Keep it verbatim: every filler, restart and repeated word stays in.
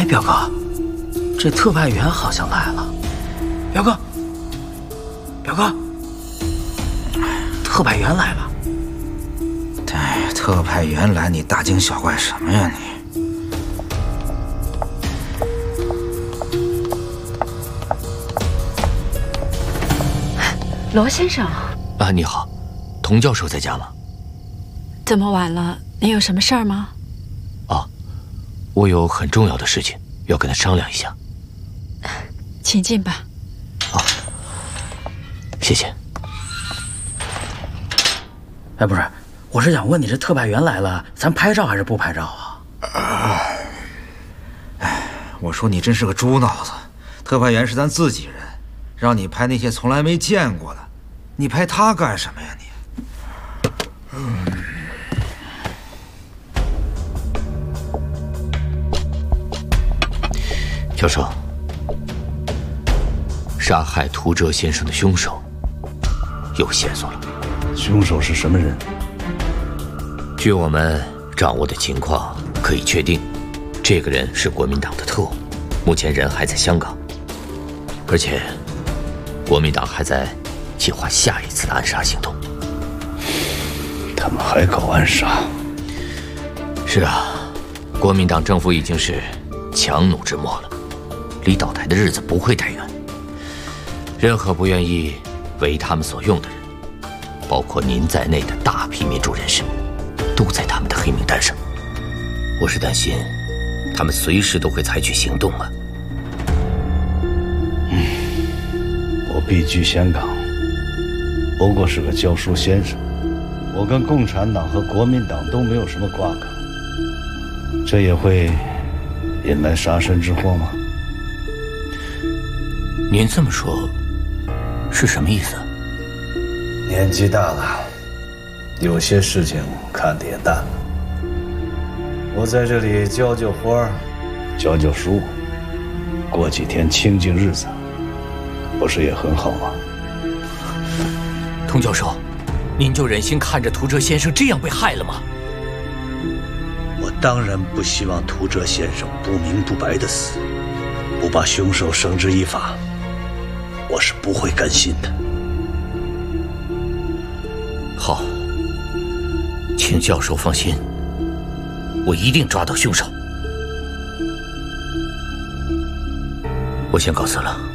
表哥，这特派员好像来了。表哥，表哥，特派员来了。 哎，特派员来，你大惊小怪什么呀你？ 罗先生啊，你好，童教授在家吗？ 这么晚了，你有什么事儿吗？ 啊，我有很重要的事情要跟他商量一下。 请进吧。 啊，谢谢。 哎，不是，我是想问你，这特派员来了，咱拍照还是不拍照啊？ 哎，我说你真是个猪脑子，特派员是咱自己人。 让你拍那些从来没见过的，你拍他干什么呀你？嗯， 教授，杀害涂哲先生的凶手有线索了。 凶手是什么人？ 据我们掌握的情况，可以确定，这个人是国民党的特务，目前人还在香港，而且。 国民党还在计划下一次的暗杀行动。 他们还搞暗杀？ 是啊，国民党政府已经是强弩之末了，离倒台的日子不会太远。任何不愿意为他们所用的人，包括您在内的大批民主人士，都在他们的黑名单上。我是担心，他们随时都会采取行动啊。 我避居香港，不过是个教书先生。我跟共产党和国民党都没有什么瓜葛，这也会引来杀身之祸吗？ 您这么说，是什么意思？ 年纪大了，有些事情看得也淡了。我在这里浇浇花，教教书，过几天清静日子。 不是也很好吗？ 童教授，您就忍心看着涂哲先生这样被害了吗？ 我当然不希望涂哲先生不明不白的死，不把凶手绳之以法，我是不会甘心的。 好，请教授放心，我一定抓到凶手。我先告辞了。